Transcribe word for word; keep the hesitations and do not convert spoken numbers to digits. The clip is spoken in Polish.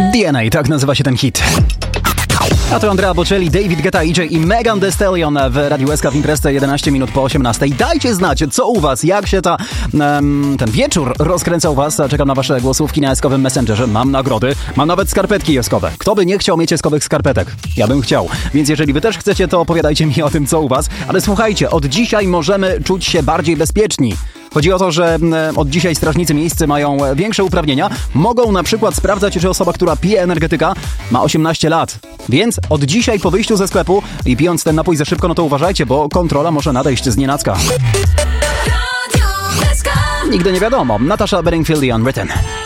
D N A, tak nazywa się ten hit. A to Andrea Bocelli, David Guetta, E J i Megan Thee Stallion w Radiu S K w imprezce jedenaście minut po osiemnastej. Dajcie znać, co u was, jak się ta, um, ten wieczór rozkręca u was. Czekam na wasze głosówki na eskowym Messengerze. Mam nagrody, mam nawet skarpetki eskowe. Kto by nie chciał mieć eskowych skarpetek? Ja bym chciał. Więc jeżeli wy też chcecie, to opowiadajcie mi o tym, co u was. Ale słuchajcie, od dzisiaj możemy czuć się bardziej bezpieczni. Chodzi o to, że od dzisiaj strażnicy miejscy mają większe uprawnienia. Mogą na przykład sprawdzać, czy osoba, która pije energetyka, ma osiemnaście lat. Więc od dzisiaj po wyjściu ze sklepu i pijąc ten napój za szybko, no to uważajcie, bo kontrola może nadejść znienacka. Nigdy nie wiadomo. Natasha Bedingfield i Unwritten.